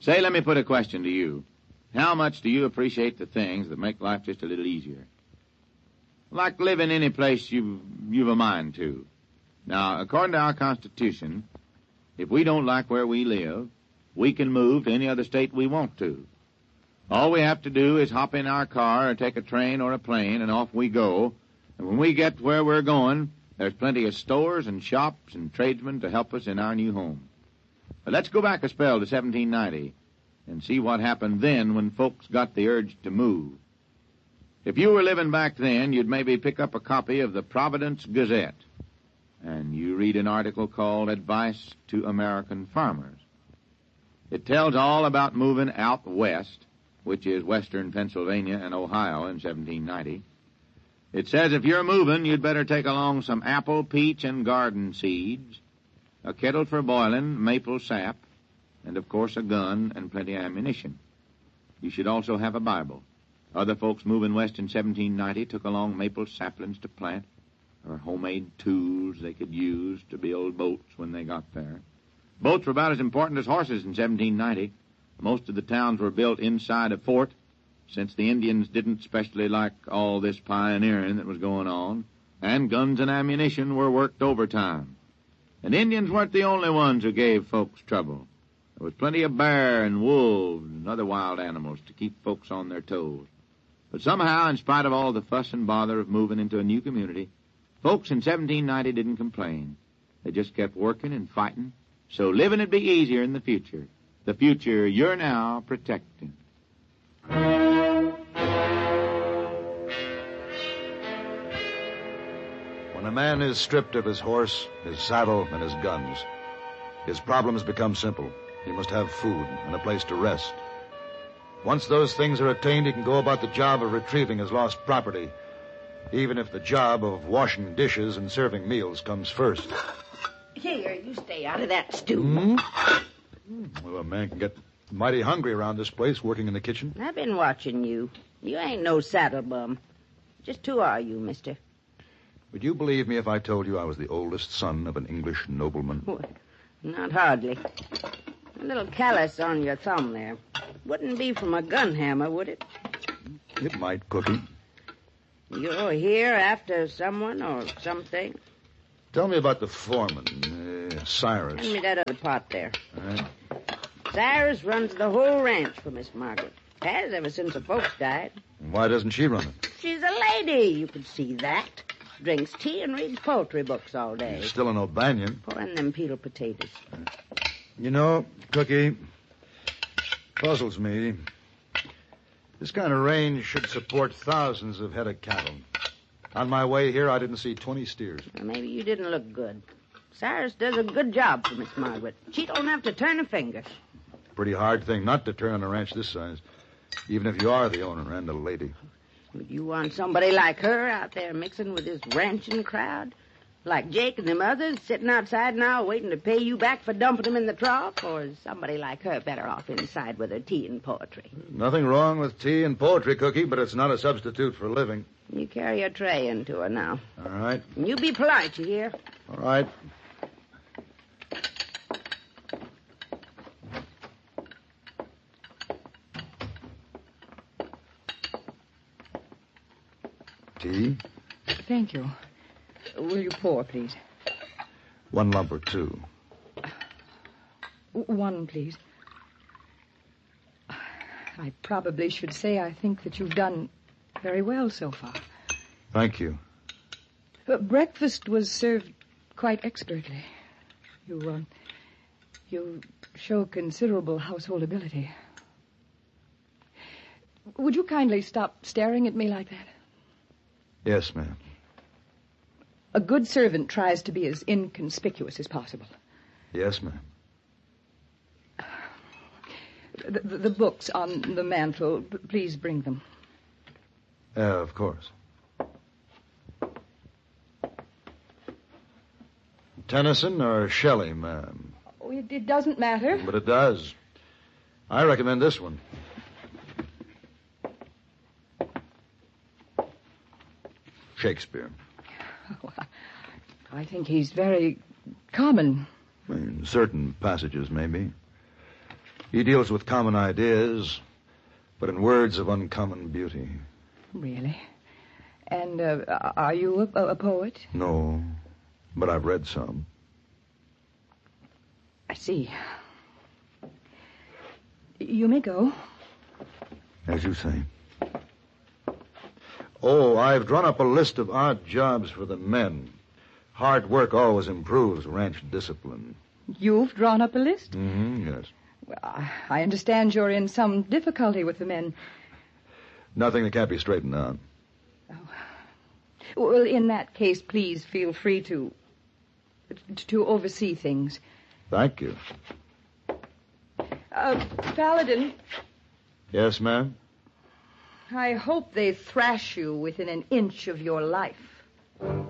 Say, let me put a question to you. How much do you appreciate the things that make life just a little easier? Like living any place you've a mind to. Now, according to our Constitution, if we don't like where we live, we can move to any other state we want to. All we have to do is hop in our car or take a train or a plane, and off we go. And when we get where we're going, there's plenty of stores and shops and tradesmen to help us in our new home. But let's go back a spell to 1790 and see what happened then when folks got the urge to move. If you were living back then, you'd maybe pick up a copy of the Providence Gazette, and you read an article called Advice to American Farmers. It tells all about moving out west, which is western Pennsylvania and Ohio in 1790. It says if you're moving, you'd better take along some apple, peach, and garden seeds, a kettle for boiling, maple sap, and, of course, a gun and plenty of ammunition. You should also have a Bible. Other folks moving west in 1790 took along maple saplings to plant, or homemade tools they could use to build boats when they got there. Boats were about as important as horses in 1790. Most of the towns were built inside a fort, since the Indians didn't especially like all this pioneering that was going on, and guns and ammunition were worked overtime. And Indians weren't the only ones who gave folks trouble. There was plenty of bear and wolves and other wild animals to keep folks on their toes. But somehow, in spite of all the fuss and bother of moving into a new community, folks in 1790 didn't complain. They just kept working and fighting, so living would be easier in the future you're now protecting. When a man is stripped of his horse, his saddle, and his guns, his problems become simple. He must have food and a place to rest. Once those things are attained, he can go about the job of retrieving his lost property, even if the job of washing dishes and serving meals comes first. Here, you stay out of that stew. Well, a man can get mighty hungry around this place working in the kitchen. I've been watching you. You ain't no saddle bum. Just who are you, mister? Would you believe me if I told you I was the oldest son of an English nobleman? Well, not hardly. A little callus on your thumb there. Wouldn't be from a gun hammer, would it? It might, Cookie. You're here after someone or something? Tell me about the foreman, Cyrus. Hand me that other pot there. All right. Cyrus runs the whole ranch for Miss Margaret. Has ever since her folks died. Why doesn't she run it? She's a lady, you can see that. Drinks tea and reads poetry books all day. You're still an O'Banion. Pouring them peeled potatoes. You know, Cookie, puzzles me. This kind of range should support thousands of head of cattle. On my way here, I didn't see 20 steers. Well, maybe you didn't look good. Cyrus does a good job for Miss Margaret. She don't have to turn a finger. Pretty hard thing not to turn on a ranch this size, even if you are the owner and a lady. Would you want somebody like her out there mixing with this ranching crowd? Like Jake and them others sitting outside now waiting to pay you back for dumping them in the trough? Or is somebody like her better off inside with her tea and poetry? Nothing wrong with tea and poetry, Cookie, but it's not a substitute for living. You carry your tray into her now. All right. And you be polite, you hear? All right. Tea? Thank you. Will you pour, please? 1 lump or 2. 1, please. I probably should say I think that you've done very well so far. Thank you. Breakfast was served quite expertly. You show considerable household ability. Would you kindly stop staring at me like that? Yes, ma'am. A good servant tries to be as inconspicuous as possible. Yes, ma'am. The books on the mantel, please bring them. Of course. Tennyson or Shelley, ma'am? Oh, it doesn't matter. But it does. I recommend this one. Shakespeare. Oh, I think he's very common. In certain passages, maybe. He deals with common ideas, but in words of uncommon beauty. Really? And are you a poet? No, but I've read some. I see. You may go. As you say. Oh, I've drawn up a list of odd jobs for the men. Hard work always improves ranch discipline. You've drawn up a list? Yes. Well, I understand you're in some difficulty with the men. Nothing that can't be straightened out. Well, in that case, please feel free to oversee things. Thank you. Paladin, Yes, ma'am? I hope they thrash you within an inch of your life.